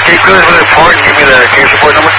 Can you clear the report and give me the case report number?